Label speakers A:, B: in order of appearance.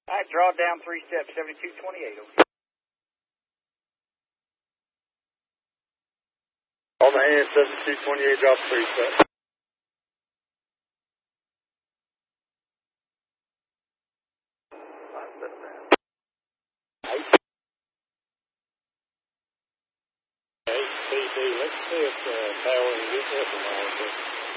A: All right, draw down 3 steps, 7228. Okay.
B: On the hand, 7228, drop 3 steps.
C: Hey, PD, let's see if Tower can get this one on.